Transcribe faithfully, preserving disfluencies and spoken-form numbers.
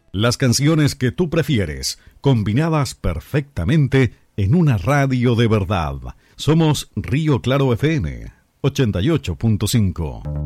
Las canciones que tú prefieres, combinadas perfectamente en una radio de verdad. Somos Río Claro F M, ochenta y ocho punto cinco.